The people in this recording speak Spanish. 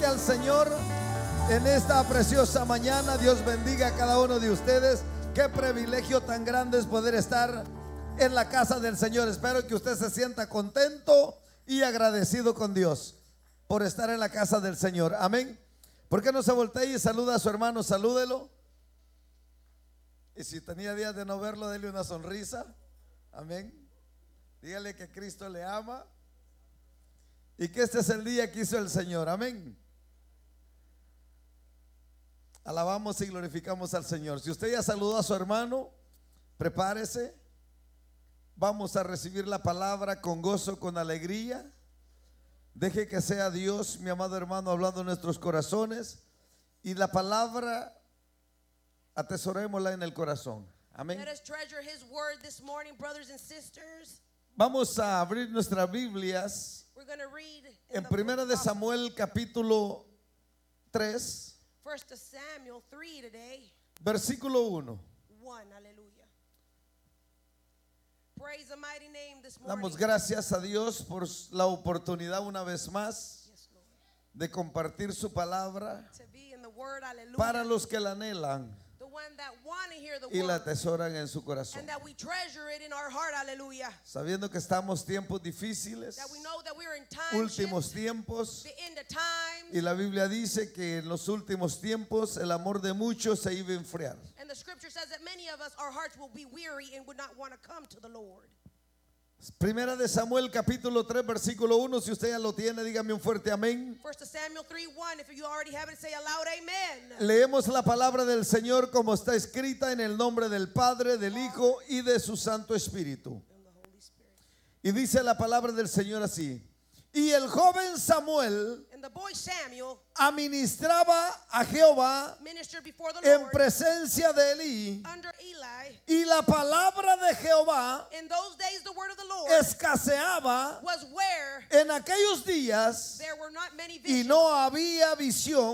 al Señor en esta preciosa mañana. Dios bendiga a cada uno de ustedes. Qué privilegio tan grande es poder estar en la casa del Señor. Espero que usted se sienta contento y agradecido con Dios por estar en la casa del Señor. Amén. ¿Por qué no se voltea y saluda a su hermano? Salúdelo. Y si tenía días de no verlo, dele una sonrisa. Amén. Dígale que Cristo le ama y que este es el día que hizo el Señor. Amén. Alabamos y glorificamos al Señor. Si usted ya saludó a su hermano, prepárese. Vamos a recibir la palabra con gozo, con alegría. Deje que sea Dios, mi amado hermano, hablando en nuestros corazones. Y la palabra, atesorémosla en el corazón. Amén. Let us treasure his word this morning, brothers and sisters. Vamos a abrir nuestras Biblias We're going to read en the Primera de Samuel capítulo 3, 1 Samuel 3 today. versículo 1. 1, hallelujah. Praise the mighty name this morning. Damos gracias a Dios por la oportunidad una vez más Yes, Lord. de compartir su palabra To be in the word, hallelujah. para los que la anhelan The one that want to hear the y la word atesoran en su corazón. and that we treasure it in our heart, hallelujah. Sabiendo que estamos tiempos difíciles, That we know that we're in time últimos tiempos, the end of times. y la Biblia dice que en los últimos tiempos el amor de muchos se iba a enfriar. And the scripture says that many of us, our hearts will be weary and would not want to come to the Lord. Primera de Samuel capítulo 3 versículo 1. Si usted ya lo tiene, dígame un fuerte amén. 1 Samuel 3:1. If you already have it, say aloud, amen. Leemos la palabra del Señor como está escrita en el nombre del Padre, del Hijo y de su Santo Espíritu. And the Holy Spirit. Y dice la palabra del Señor así: y el joven Samuel And the boy Samuel administraba a Jehová ministered before the en Lord presencia de Elí, under Eli. y la palabra de Jehová In those days, the word of the Lord escaseaba was where en aquellos días, there were not many y visions, no había visión